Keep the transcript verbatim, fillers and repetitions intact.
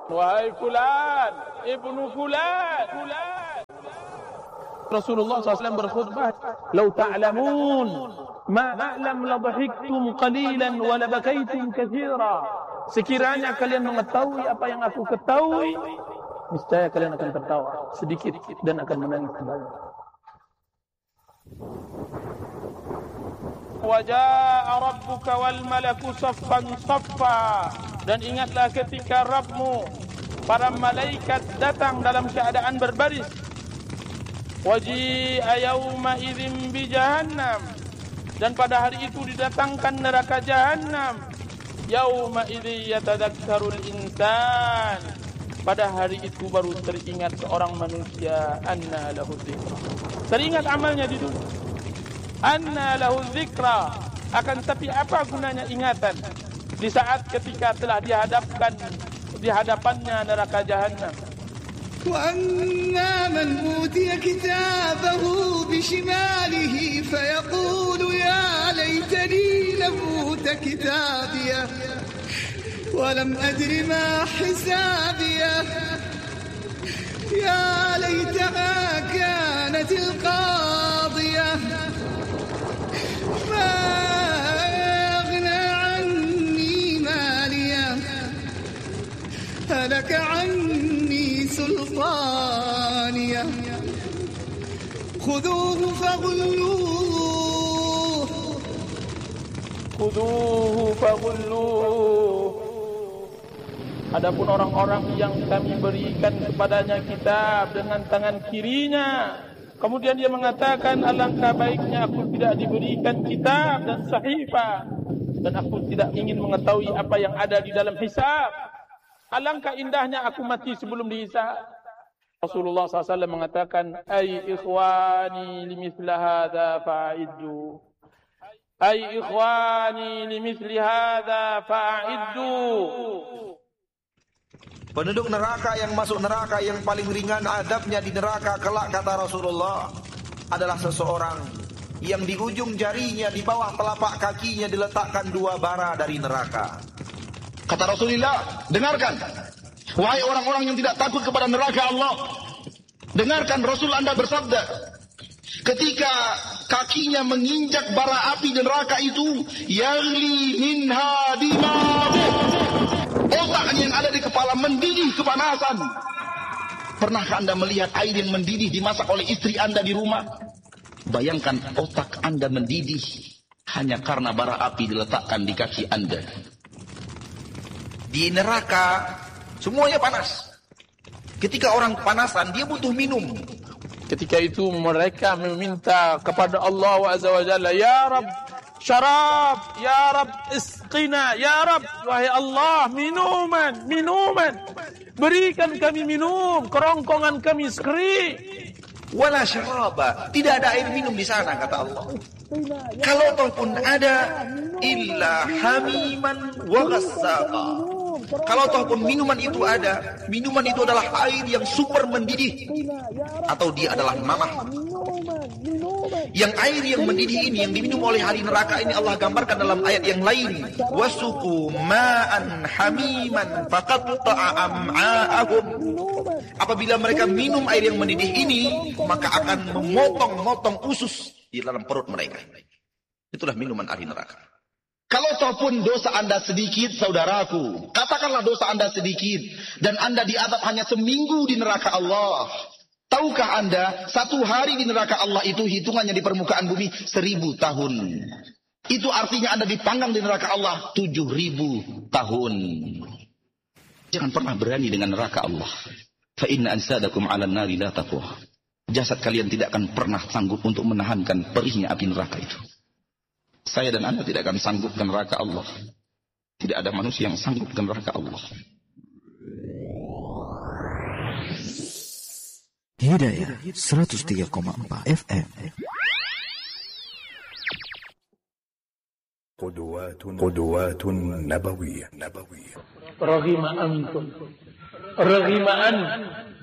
Wahai fulan, ibnu fulan, fulan. Rasulullah shallallahu alaihi wasallam berkhutbah, "Lau ta'lamun ma a'lam la dhahiktum qalilan wa la bakaitum katsira." Sekiranya kalian mengetahui apa yang aku ketahui, niscaya kalian akan tertawa sedikit dan akan menangis banyak. Wa jaa'a rabbuka wal malaku saffan saffa. Dan ingatlah ketika Rabbmu, para malaikat datang dalam keadaan berbaris. Waji'a yawma idzin bi jahannam. Dan pada hari itu didatangkan neraka jahannam. Yawma idzi yatadzakkarul insan. Pada hari itu baru teringat seorang manusia, anna lahu dzikra. Teringat amalnya di dunia. Anna lahu dzikra. Akan tapi apa gunanya ingatan di saat ketika telah dihadapkan di hadapannya neraka jahannam. وَأَمَّا مَنْ أُوتِيَ كِتَابَهُ بِشِمَالِهِ فَيَقُولُ يَا لَيْتَنِي لَمْ أُوتَ كِتَابِيَهْ وَلَمْ أَدْرِ مَا حِسَابِيَهْ يَا لَيْتَهَا كَانَتِ الْقَاضِيَةَ مَا أَغْنَى عَنِّي مَالِيَهْ هَلَكَ عَنِّي سلطانية خذوه فغلوه خذوه فغلوه. Adapun orang-orang yang kami berikan kepadanya kitab dengan tangan kirinya, kemudian dia mengatakan, alangkah baiknya aku tidak diberikan kitab dan sahifah, dan aku tidak ingin mengetahui apa yang ada di dalam hisab. Alangkah indahnya aku mati sebelum dihisab. Rasulullah shallallahu alaihi wasallam mengatakan, ay ikhwani limithli hadza fa'iddu. Ay ikhwani limithli hadza fa'iddu. Penduduk neraka yang masuk neraka yang paling ringan adabnya di neraka kelak, kata Rasulullah, adalah seseorang yang di ujung jarinya di bawah telapak kakinya diletakkan dua bara dari neraka. Kata Rasulullah, dengarkan, wahai orang-orang yang tidak takut kepada neraka Allah, dengarkan Rasul Anda bersabda, ketika kakinya menginjak bara api neraka itu, yaghli minha dimabuh, otaknya yang ada di kepala mendidih kepanasan. Pernahkah Anda melihat air yang mendidih dimasak oleh istri Anda di rumah? Bayangkan otak Anda mendidih hanya karena bara api diletakkan di kaki Anda. Di neraka semuanya panas. Ketika orang kepanasan, dia butuh minum. Ketika itu mereka meminta kepada Allah Azza wa Jalla, ya Rabb, syarab, ya Rabb, isqina, ya Rabb, wahai Allah, minuman, minuman. Berikan kami minum, kerongkongan kami kering. Wala syaraba, tidak ada air minum di sana, kata Allah. Kalau ataupun ada, illa hamiman wa ghassaba. Kalau ataupun minuman itu ada, minuman itu adalah air yang super mendidih, atau dia adalah mamah. Yang air yang mendidih ini, yang diminum oleh ahli neraka ini, Allah gambarkan dalam ayat yang lain. Wasuqu ma'an hamiman faqatta'a am'a'ahum. Apabila mereka minum air yang mendidih ini, maka akan memotong-motong usus di dalam perut mereka. Itulah minuman ahli neraka. Kalau ataupun dosa Anda sedikit, saudaraku, katakanlah dosa Anda sedikit, dan Anda diazab hanya seminggu di neraka Allah. Tahukah Anda, satu hari di neraka Allah itu hitungannya di permukaan bumi seribu tahun. Itu artinya Anda dipanggang di neraka Allah tujuh ribu tahun. Jangan pernah berani dengan neraka Allah. Fa inna ansadakum 'alan nari la taqwa. Jasad kalian tidak akan pernah sanggup untuk menahankan perihnya api neraka itu. Saya dan Anda tidak akan sanggup ke neraka Allah. Tidak ada manusia yang sanggup ke neraka Allah. Hidayah seratus tiga koma empat F M. قدوات نبوية رغم أنتم رغم أن